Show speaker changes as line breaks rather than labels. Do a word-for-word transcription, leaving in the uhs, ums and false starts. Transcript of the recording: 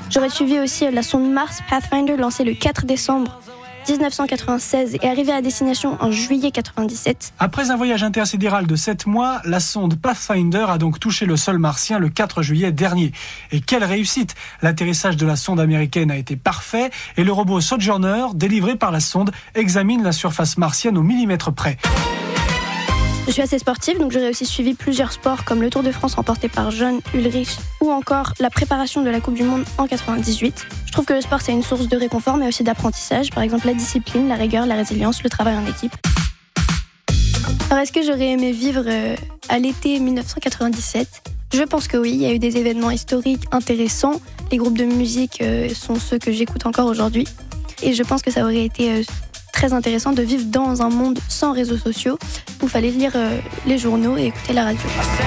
J'aurais suivi aussi la sonde Mars Pathfinder lancée le quatre décembre dix-neuf cent quatre-vingt-seize et arrivée à destination en juillet quatre-vingt-dix-sept.
Après un voyage intersidéral de sept mois, la sonde Pathfinder a donc touché le sol martien le quatre juillet dernier. Et quelle réussite! L'atterrissage de la sonde américaine a été parfait et le robot Sojourner, délivré par la sonde, examine la surface martienne au millimètre près.
Je suis assez sportive, donc j'aurais aussi suivi plusieurs sports comme le Tour de France remporté par John Ulrich ou encore la préparation de la Coupe du Monde en quatre-vingt-dix-huit. Je trouve que le sport, c'est une source de réconfort, mais aussi d'apprentissage. Par exemple, la discipline, la rigueur, la résilience, le travail en équipe. Alors, est-ce que j'aurais aimé vivre à l'été dix-neuf cent quatre-vingt-dix-sept ? Je pense que oui, il y a eu des événements historiques intéressants. Les groupes de musique sont ceux que j'écoute encore aujourd'hui. Et je pense que ça aurait été très intéressant de vivre dans un monde sans réseaux sociaux où il fallait lire les journaux et écouter la radio.